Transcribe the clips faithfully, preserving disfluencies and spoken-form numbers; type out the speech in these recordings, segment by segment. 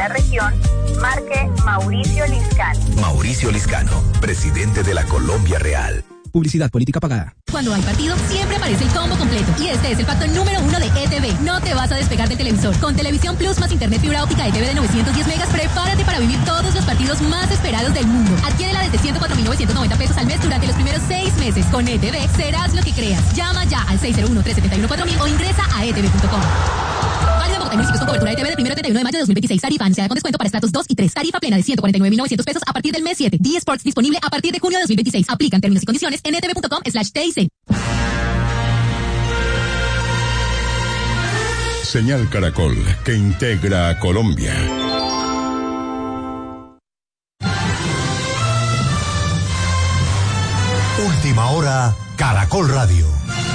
la región, marque Mauricio Liscano. Mauricio Liscano, presidente de la Colombia Real. Publicidad política pagada. Cuando hay partido, siempre aparece el combo completo. Y este es el pacto número uno de E T V. No te vas a despegar del televisor. Con Televisión Plus más Internet fibra óptica E T V de novecientos diez megas, prepárate para vivir todos los partidos más esperados del mundo. Adquiérela desde ciento cuatro mil novecientos noventa pesos al mes durante los primeros seis meses. Con E T V serás lo que creas. Llama ya al seis cero uno, tres siete uno, cuatro mil o ingresa a e t v punto com. Válido en Bogotá y municipios con cobertura E T V del primero al treinta y uno de mayo de dos mil veintiséis. Tarifa anunciada con descuento para estratos dos y tres. Tarifa plena de ciento cuarenta y nueve mil novecientos pesos a partir del mes siete. D Sports disponible a partir de junio de dos mil veintiséis. Aplican términos y condiciones en e t v punto com slash t i c. Señal Caracol, que integra a Colombia. Última hora, Caracol Radio.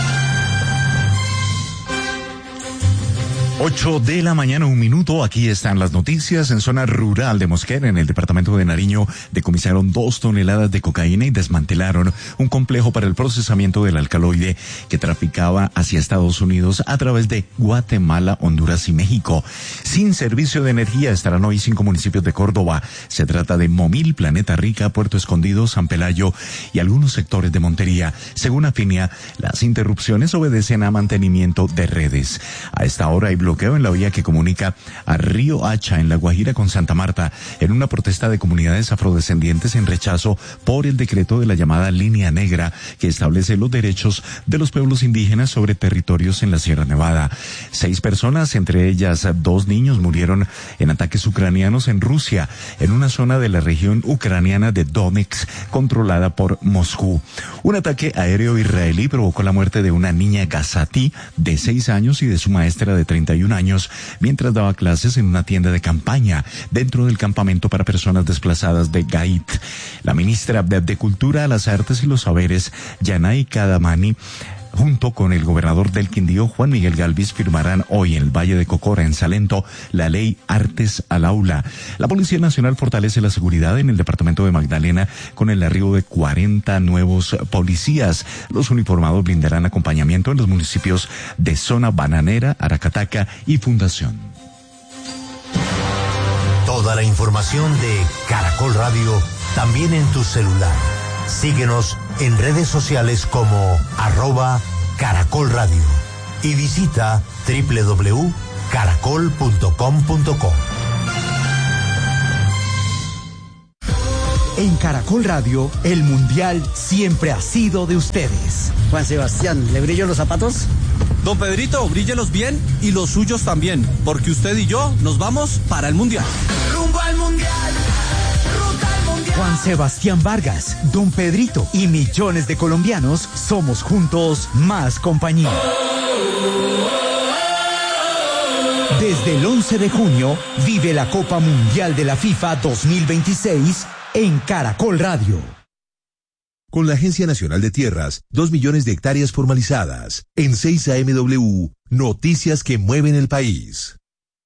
Ocho de la mañana, un minuto. Aquí están las noticias. En zona rural de Mosquera, en el departamento de Nariño, decomisaron dos toneladas de cocaína y desmantelaron un complejo para el procesamiento del alcaloide que traficaba hacia Estados Unidos a través de Guatemala, Honduras y México. Sin servicio de energía estarán hoy cinco municipios de Córdoba. Se trata de Momil, Planeta Rica, Puerto Escondido, San Pelayo y algunos sectores de Montería. Según Afinia, las interrupciones obedecen a mantenimiento de redes. A esta hora hay bloqueo en la vía que comunica a Río Hacha en La Guajira con Santa Marta en una protesta de comunidades afrodescendientes en rechazo por el decreto de la llamada Línea Negra que establece los derechos de los pueblos indígenas sobre territorios en la Sierra Nevada. Seis personas, entre ellas dos niños, murieron en ataques ucranianos en Rusia, en una zona de la región ucraniana de Donetsk controlada por Moscú. Un ataque aéreo israelí provocó la muerte de una niña gazatí de seis años y de su maestra de treinta y un años mientras daba clases en una tienda de campaña dentro del campamento para personas desplazadas de Gait. La ministra de, de Cultura, las Artes y los Saberes, Yanay Kadamani, junto con el gobernador del Quindío, Juan Miguel Galvis, firmarán hoy en el Valle de Cocora, en Salento, la ley Artes al Aula. La Policía Nacional fortalece la seguridad en el departamento de Magdalena con el arribo de cuarenta nuevos policías. Los uniformados brindarán acompañamiento en los municipios de Zona Bananera, Aracataca y Fundación. Toda la información de Caracol Radio también en tu celular. Síguenos en redes sociales como arroba Caracol Radio y visita doble u doble u doble u punto caracol punto com punto co. En Caracol Radio, el Mundial siempre ha sido de ustedes. Juan Sebastián, ¿le brillo los zapatos? Don Pedrito, bríllelos bien y los suyos también, porque usted y yo nos vamos para el Mundial. Rumbo al Mundial. Juan Sebastián Vargas, Don Pedrito y millones de colombianos somos juntos más compañía. Desde el once de junio, vive la Copa Mundial de la FIFA dos mil veintiséis en Caracol Radio. Con la Agencia Nacional de Tierras, dos millones de hectáreas formalizadas. En seis A M W, noticias que mueven el país.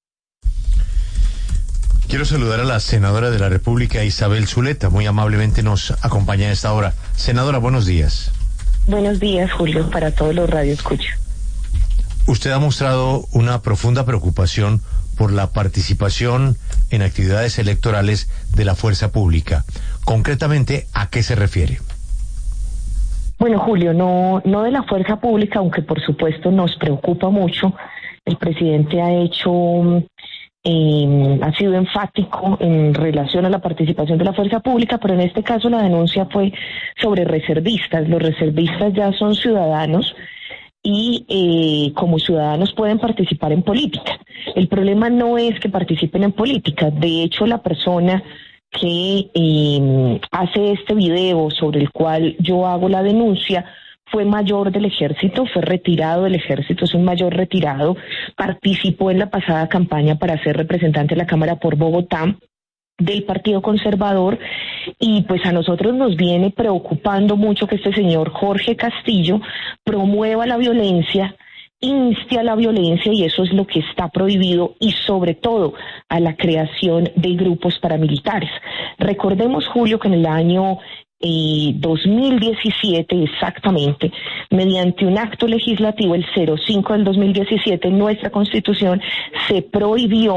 Quiero saludar a la senadora de la República, Isabel Zuleta, muy amablemente nos acompaña a esta hora. Senadora, buenos días. Buenos días, Julio, para todos los radioescuchas. Usted ha mostrado una profunda preocupación por la participación en actividades electorales de la fuerza pública. Concretamente, ¿a qué se refiere? Bueno, Julio, no, no de la fuerza pública, aunque por supuesto nos preocupa mucho. El presidente ha hecho... Eh, ha sido enfático en relación a la participación de la fuerza pública, pero en este caso la denuncia fue sobre reservistas. Los reservistas ya son ciudadanos y eh, como ciudadanos pueden participar en política. El problema no es que participen en política. De hecho, la persona que eh, hace este video sobre el cual yo hago la denuncia fue mayor del ejército, fue retirado del ejército, es un mayor retirado, participó en la pasada campaña para ser representante de la Cámara por Bogotá del Partido Conservador, y pues a nosotros nos viene preocupando mucho que este señor Jorge Castillo promueva la violencia, inste a la violencia, y eso es lo que está prohibido, y sobre todo a la creación de grupos paramilitares. Recordemos, Julio, que en el año Eh, dos mil diecisiete exactamente, mediante un acto legislativo, el cero cinco del dos mil diecisiete, en nuestra Constitución se prohibió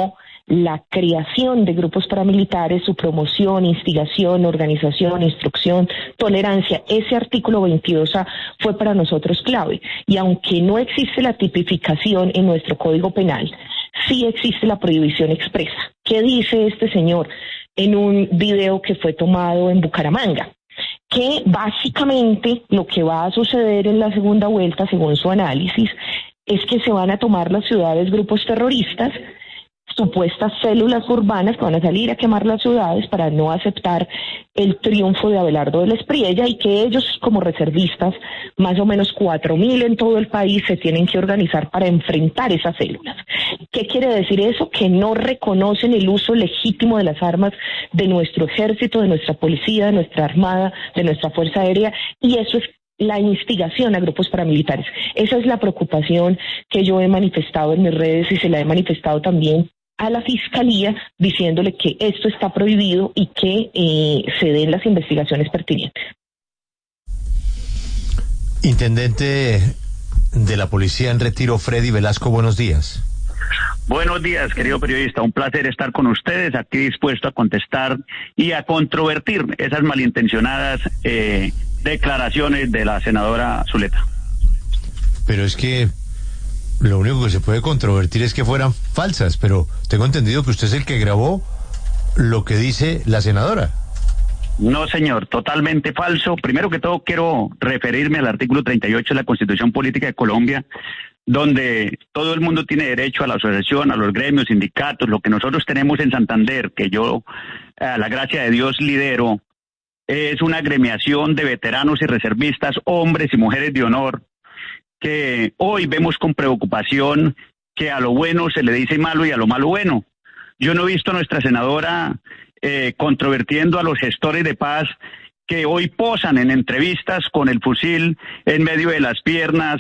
la creación de grupos paramilitares, su promoción, instigación, organización, instrucción, tolerancia. Ese artículo veintidós A fue para nosotros clave. Y aunque no existe la tipificación en nuestro Código Penal, sí existe la prohibición expresa. ¿Qué dice este señor en un video que fue tomado en Bucaramanga? Que básicamente lo que va a suceder en la segunda vuelta, según su análisis, es que se van a tomar las ciudades grupos terroristas, supuestas células urbanas que van a salir a quemar las ciudades para no aceptar el triunfo de Abelardo de la Espriella, y que ellos, como reservistas, más o menos cuatro mil en todo el país, se tienen que organizar para enfrentar esas células. ¿Qué quiere decir eso? Que no reconocen el uso legítimo de las armas de nuestro ejército, de nuestra policía, de nuestra armada, de nuestra fuerza aérea, y eso es la instigación a grupos paramilitares. Esa es la preocupación que yo he manifestado en mis redes, y se la he manifestado también a la Fiscalía, diciéndole que esto está prohibido y que eh, se den las investigaciones pertinentes. Intendente de la Policía en Retiro, Freddy Velasco, buenos días. Buenos días, querido periodista. Un placer estar con ustedes, aquí dispuesto a contestar y a controvertir esas malintencionadas eh, declaraciones de la senadora Zuleta. Pero es que lo único que se puede controvertir es que fueran falsas, pero tengo entendido que usted es el que grabó lo que dice la senadora. No, señor, totalmente falso. Primero que todo, quiero referirme al artículo treinta y ocho de la Constitución Política de Colombia, donde todo el mundo tiene derecho a la asociación, a los gremios, sindicatos. Lo que nosotros tenemos en Santander, que yo, a la gracia de Dios, lidero, es una agremiación de veteranos y reservistas, hombres y mujeres de honor, que hoy vemos con preocupación que a lo bueno se le dice malo y a lo malo bueno. Yo no he visto a nuestra senadora eh, controvertiendo a los gestores de paz que hoy posan en entrevistas con el fusil en medio de las piernas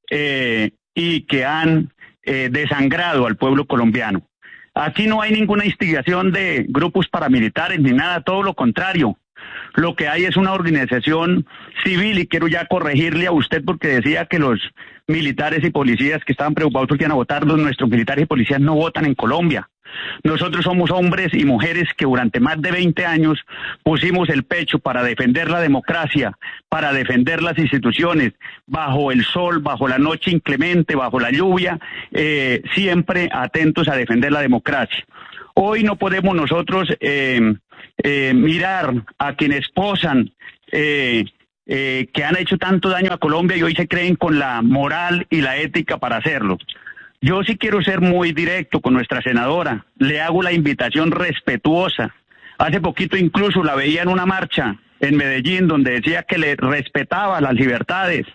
eh, y que han eh, desangrado al pueblo colombiano. Aquí no hay ninguna instigación de grupos paramilitares ni nada, todo lo contrario. Lo que hay es una organización civil, y quiero ya corregirle a usted porque decía que los militares y policías que estaban preocupados porque iban a votar, los nuestros militares y policías no votan en Colombia. Nosotros somos hombres y mujeres que durante más de veinte años pusimos el pecho para defender la democracia, para defender las instituciones, bajo el sol, bajo la noche inclemente, bajo la lluvia, eh, siempre atentos a defender la democracia. Hoy no podemos nosotros eh, eh, mirar a quienes posan eh, eh, que han hecho tanto daño a Colombia y hoy se creen con la moral y la ética para hacerlo. Yo sí quiero ser muy directo con nuestra senadora. Le hago la invitación respetuosa. Hace poquito incluso la veía en una marcha en Medellín donde decía que le respetaba las libertades.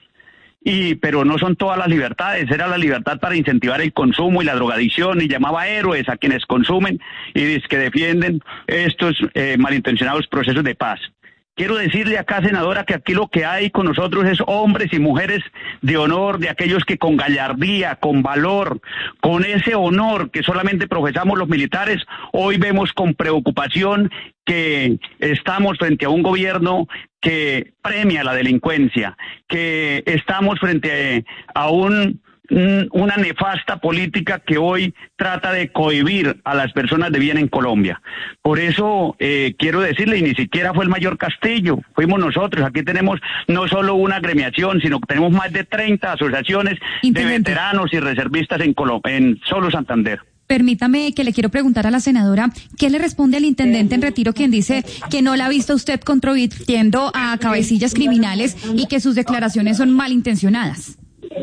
Y, pero no son todas las libertades, era la libertad para incentivar el consumo y la drogadicción, y llamaba héroes a quienes consumen y dice que defienden estos eh, malintencionados procesos de paz. Quiero decirle acá, senadora, que aquí lo que hay con nosotros es hombres y mujeres de honor, de aquellos que con gallardía, con valor, con ese honor que solamente profesamos los militares, hoy vemos con preocupación que estamos frente a un gobierno que premia la delincuencia, que estamos frente a un una nefasta política que hoy trata de cohibir a las personas de bien en Colombia. Por eso eh, quiero decirle, y ni siquiera fue el Mayor Castillo, fuimos nosotros. Aquí tenemos no solo una agremiación, sino que tenemos más de treinta asociaciones Intendente. de veteranos y reservistas en, Colo- en solo Santander. Permítame que le quiero preguntar a la senadora, ¿qué le responde al intendente en retiro quien dice que no la ha visto usted contribuyendo a cabecillas criminales y que sus declaraciones son malintencionadas?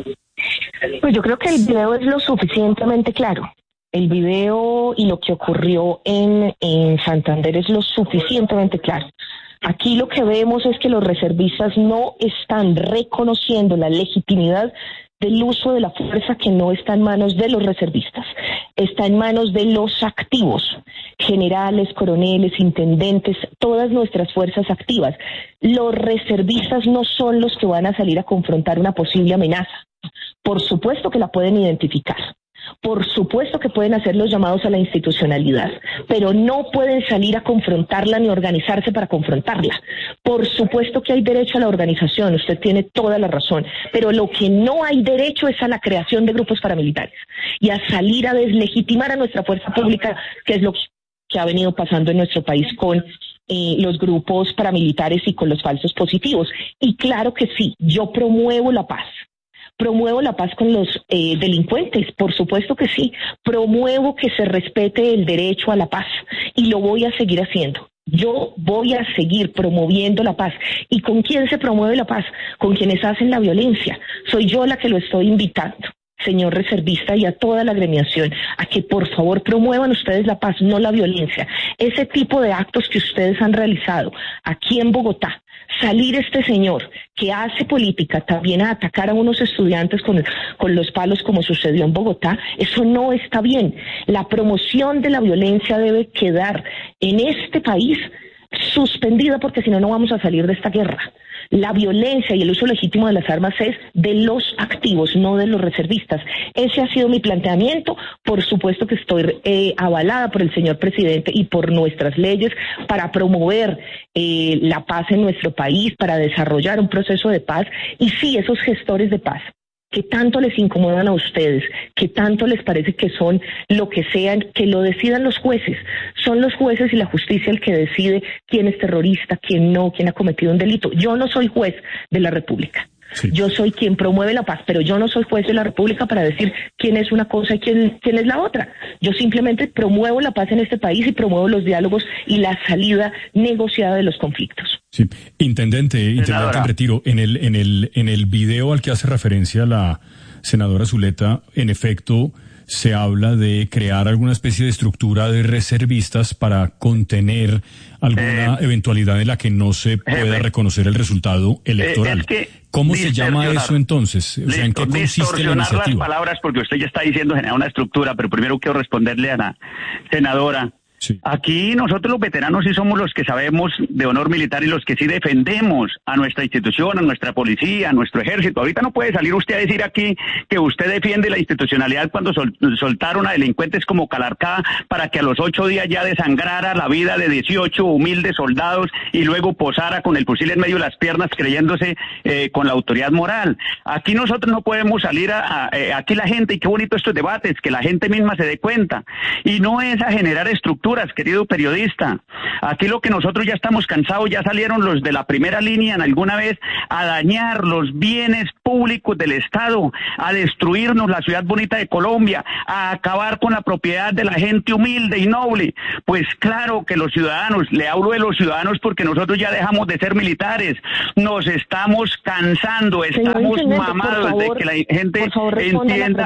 Pues yo creo que el video es lo suficientemente claro. El video y lo que ocurrió en, en Santander es lo suficientemente claro. Aquí lo que vemos es que los reservistas no están reconociendo la legitimidad del uso de la fuerza, que no está en manos de los reservistas, está en manos de los activos, generales, coroneles, intendentes, todas nuestras fuerzas activas. Los reservistas no son los que van a salir a confrontar una posible amenaza. Por supuesto que la pueden identificar. Por supuesto que pueden hacer los llamados a la institucionalidad, pero no pueden salir a confrontarla ni organizarse para confrontarla. Por supuesto que hay derecho a la organización, usted tiene toda la razón, pero lo que no hay derecho es a la creación de grupos paramilitares y a salir a deslegitimar a nuestra fuerza pública, que es lo que ha venido pasando en nuestro país con eh, los grupos paramilitares y con los falsos positivos. Y claro que sí, yo promuevo la paz. Promuevo la paz con los eh, delincuentes, por supuesto que sí. Promuevo que se respete el derecho a la paz y lo voy a seguir haciendo. Yo voy a seguir promoviendo la paz. ¿Y con quién se promueve la paz? Con quienes hacen la violencia. Soy yo la que lo estoy invitando, señor reservista, y a toda la agremiación, a que por favor promuevan ustedes la paz, no la violencia. Ese tipo de actos que ustedes han realizado aquí en Bogotá, salir este señor que hace política también a atacar a unos estudiantes con, con los palos como sucedió en Bogotá, eso no está bien. La promoción de la violencia debe quedar en este país suspendida, porque si no, no vamos a salir de esta guerra. La violencia y el uso legítimo de las armas es de los activos, no de los reservistas. Ese ha sido mi planteamiento. Por supuesto que estoy eh, avalada por el señor presidente y por nuestras leyes para promover eh, la paz en nuestro país, para desarrollar un proceso de paz. Y sí, esos gestores de paz que tanto les incomodan a ustedes, que tanto les parece que son lo que sean, que lo decidan los jueces. Son los jueces y la justicia el que decide quién es terrorista, quién no, quién ha cometido un delito. Yo no soy juez de la República. Sí. Yo soy quien promueve la paz, pero yo no soy juez de la República para decir quién es una cosa y quién, quién es la otra. Yo simplemente promuevo la paz en este país y promuevo los diálogos y la salida negociada de los conflictos. Sí, intendente, intendente en retiro, en el, en el, en el video al que hace referencia la senadora Zuleta, en efecto, se habla de crear alguna especie de estructura de reservistas para contener alguna eh, eventualidad en la que no se pueda eh, reconocer el resultado electoral. Eh, es ¿Cómo se llama eso entonces? O sea, ¿en qué consiste la iniciativa? Las palabras, porque usted ya está diciendo generar una estructura, pero primero quiero responderle a la senadora. Sí. Aquí nosotros los veteranos sí somos los que sabemos de honor militar y los que sí defendemos a nuestra institución, a nuestra policía, a nuestro ejército. Ahorita no puede salir usted a decir aquí que usted defiende la institucionalidad cuando sol, soltaron a delincuentes como Calarcá para que a los ocho días ya desangrara la vida de dieciocho humildes soldados y luego posara con el fusil en medio de las piernas creyéndose eh, con la autoridad moral. Aquí nosotros no podemos salir a, a eh, aquí la gente, y qué bonito estos debates, que la gente misma se dé cuenta. Y no es a generar estructuras, querido periodista. Aquí lo que nosotros ya estamos cansados, ya salieron los de la primera línea en alguna vez a dañar los bienes públicos del Estado, a destruirnos la ciudad bonita de Colombia, a acabar con la propiedad de la gente humilde y noble. Pues claro que los ciudadanos, le hablo de los ciudadanos porque nosotros ya dejamos de ser militares, nos estamos cansando, estamos mamados de que la gente entienda.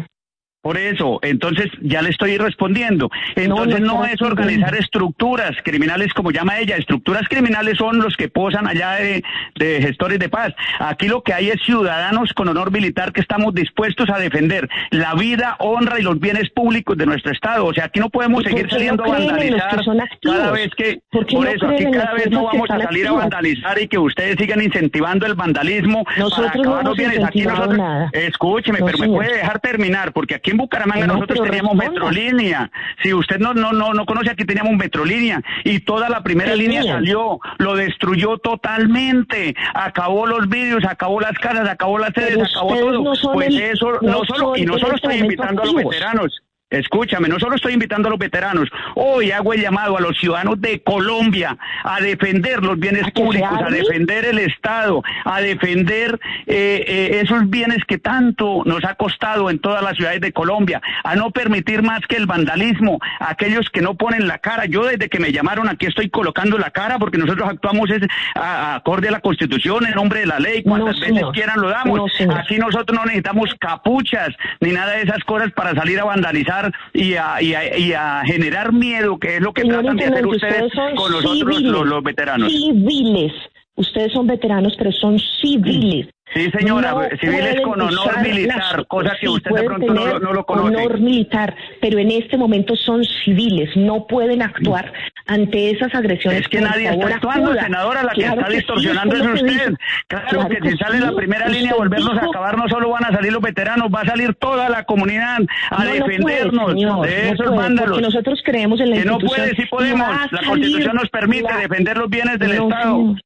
Por eso, entonces ya le estoy respondiendo. Entonces no, no, no es organizar estructuras criminales como llama ella. Estructuras criminales son los que posan allá de, de gestores de paz. Aquí lo que hay es ciudadanos con honor militar que estamos dispuestos a defender la vida, honra y los bienes públicos de nuestro Estado. O sea, aquí no podemos seguir saliendo no a vandalizar cada vez que... Por no eso, aquí cada vez no vamos a salir activos. a vandalizar y que ustedes sigan incentivando el vandalismo. Nosotros para acabar no los bienes. Aquí nosotros, nada. Escúcheme, no, pero señor. me puede dejar terminar, porque aquí en Bucaramanga no, nosotros teníamos responda. Metrolínea. Si usted no no no no conoce, aquí teníamos Metrolínea y toda la primera línea bien. salió, lo destruyó totalmente, acabó los vídeos, acabó las casas, acabó las sedes, acabó todo. No pues el, eso no, no solo y no solo estoy invitando activos. a los veteranos. Escúchame, no solo estoy invitando a los veteranos, hoy hago el llamado a los ciudadanos de Colombia a defender los bienes públicos, a defender el Estado, a defender eh, eh, esos bienes que tanto nos ha costado en todas las ciudades de Colombia, a no permitir más que el vandalismo, a aquellos que no ponen la cara. Yo desde que me llamaron aquí estoy colocando la cara porque nosotros actuamos es, a, a, acorde a la Constitución, en nombre de la ley, cuantas no, veces quieran lo damos. No, aquí nosotros no necesitamos capuchas ni nada de esas cosas para salir a vandalizar Y a, y, a, y a generar miedo, que es lo que Señor, tratan de hacer ustedes, ustedes con nosotros los, los veteranos. Civiles. Ustedes son veteranos, pero son civiles. Sí, señora, no civiles con honor militar, cosa que usted de pronto no, no lo conoce. Honor militar, pero en este momento son civiles, no pueden actuar ante esas agresiones. Es que nadie está actuando, acuda. senadora, la que claro está que distorsionando sí, es usted. Claro, claro que, que si sale sí, la primera línea a volvernos dijo, a acabar, no solo van a salir los veteranos, va a salir toda la comunidad a no, defendernos no puede, señor, de esos no puede, vándalos. Nosotros creemos en la que institución. Que no puede, sí podemos. La Constitución nos permite la... defender los bienes del no, Estado. Señor.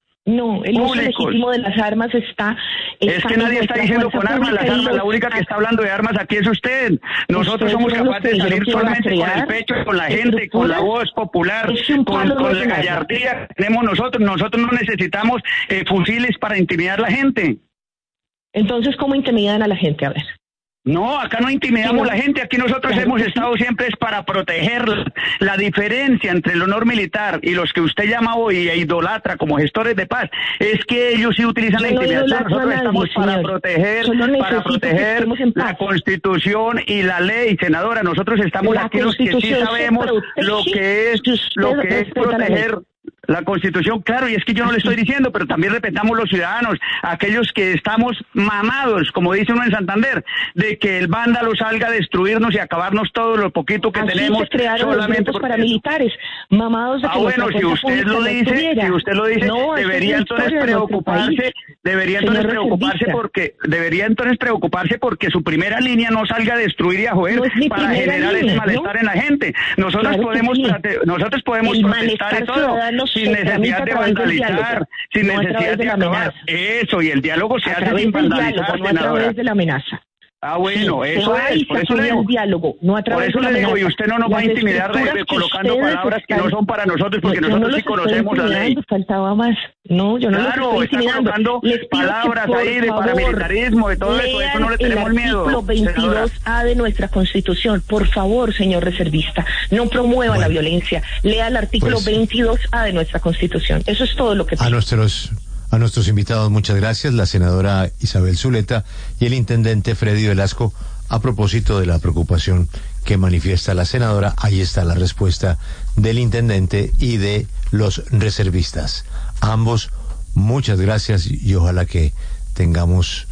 No, el uso legítimo de las armas está... está es que nadie está diciendo con armas, las armas, la única que está hablando de armas aquí es usted. Nosotros somos capaces de salir solamente con el pecho, con la gente, con la voz popular, con, con la gallardía que tenemos nosotros. Nosotros no necesitamos eh, fusiles para intimidar a la gente. Entonces, ¿cómo intimidan a la gente? A ver. No, acá no intimidamos a la gente, aquí nosotros claro hemos estado sí. siempre es para protegerla. La diferencia entre el honor militar y los que usted llama hoy e idolatra como gestores de paz es que ellos sí utilizan Yo la intimidación. Nosotros nadie, estamos señor. para proteger, para proteger la Constitución y la ley, senadora. Nosotros estamos la aquí los que sí sabemos lo que es lo que es proteger. La Constitución, claro, y es que yo no le estoy diciendo, pero también respetamos los ciudadanos, aquellos que estamos mamados, como dice uno en Santander, de que el vándalo salga a destruirnos y acabarnos todo lo poquito que Así tenemos. Se crearon solamente los grupos paramilitares, mamados de que Ah, bueno, si usted lo dice, si usted lo dice, no, debería entonces preocuparse, debería entonces Señor preocuparse reservista. porque, debería entonces preocuparse porque su primera línea no salga a destruir y a joder no para generar línea, ese malestar ¿no? en la gente. Nosotros claro podemos, sí. nosotros podemos el protestar y todo. Sin necesidad de vandalizar, sin no necesidad de, de acabar. Eso, y el diálogo se a hace sin vandalizar, diálogo, no a través de la amenaza. Ah, bueno, sí, eso es, por eso le digo, diálogo, no a través por eso le digo, y usted no nos va a intimidar de, de colocando palabras que no son para nosotros, porque no, nosotros no sí conocemos la ley. Faltaba más. No, yo no claro, los estoy intimidando. Está colocando palabras que, ahí de paramilitarismo, de todo eso, eso no le tenemos miedo. El artículo veintidós A de nuestra Constitución, por favor, señor reservista, no promueva bueno, la violencia, lea el artículo pues, veintidós A de nuestra Constitución, eso es todo lo que... A nuestros... A nuestros invitados, muchas gracias, la senadora Isabel Zuleta y el intendente Freddy Velasco. A propósito de la preocupación que manifiesta la senadora, ahí está la respuesta del intendente y de los reservistas. Ambos, muchas gracias y ojalá que tengamos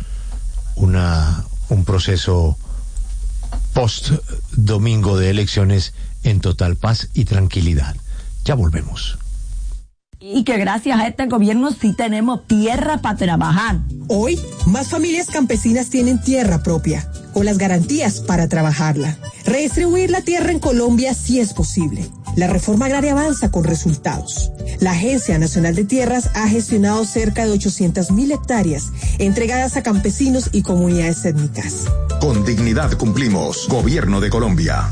una un proceso post domingo de elecciones en total paz y tranquilidad. Ya volvemos. Y que gracias a este gobierno sí tenemos tierra para trabajar. Hoy, más familias campesinas tienen tierra propia, con las garantías para trabajarla. Redistribuir la tierra en Colombia sí es posible. La reforma agraria avanza con resultados. La Agencia Nacional de Tierras ha gestionado cerca de ochocientas mil hectáreas entregadas a campesinos y comunidades étnicas. Con dignidad cumplimos. Gobierno de Colombia.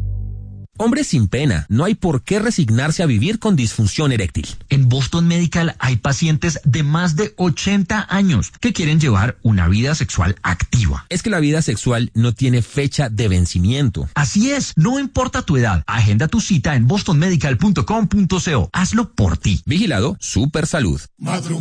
Hombre sin pena, no hay por qué resignarse a vivir con disfunción eréctil. En Boston Medical hay pacientes de más de ochenta años que quieren llevar una vida sexual activa. Es que la vida sexual no tiene fecha de vencimiento. Así es, no importa tu edad. Agenda tu cita en boston medical punto com punto co. Hazlo por ti. Vigilado Super Salud. Madrugada.